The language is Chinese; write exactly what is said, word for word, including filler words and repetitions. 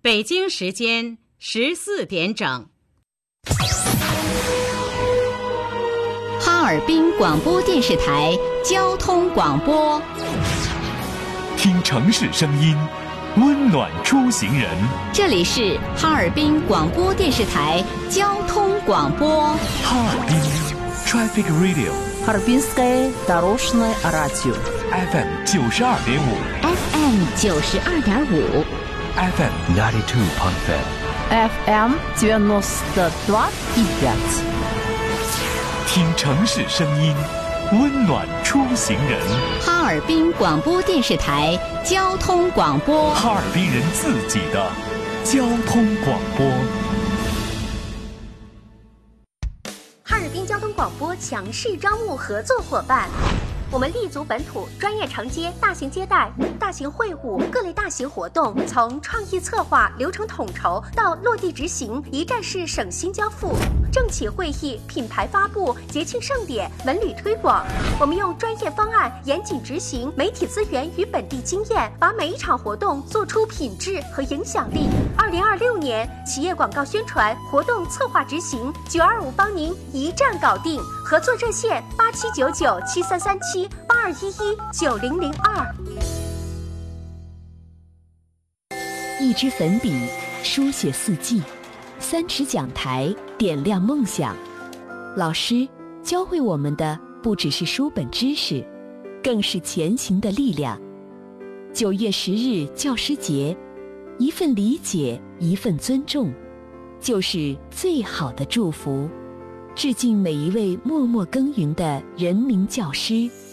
北京时间十四点整。 哈尔滨广播电视台交通广播， 听城市声音，温暖出行人。 这里是哈尔滨广播电视台交通广播。 哈尔滨 Traffic Radio， Харбинское дорожное радио F M 九十二点五 F M 九十二点五 F M ninety two point five F M девяносто два и пять。 听城市声音，温暖出行人。 哈尔滨广播电视台交通广播， 哈尔滨人自己的交通广播。 哈尔滨交通广播强势招募合作伙伴。我们立足本土，专业承接大型接待、大型会晤、各类大型活动，从创意策划、流程统筹到落地执行，一站式省心交付。政企会议、品牌发布、节庆盛典、文旅推广，我们用专业方案严谨执行，媒体资源与本地经验，把每一场活动做出品质和影响力。二零二六年企业广告宣传活动策划执行，九二五帮您一站搞定。合作热线八七九九七三三七八二一一九零零二。 一支粉笔书写四季，三尺讲台点亮梦想。老师教会我们的不只是书本知识，更是前行的力量。九月十日教师节，一份理解，一份尊重，就是最好的祝福。致敬每一位默默耕耘的人民教师。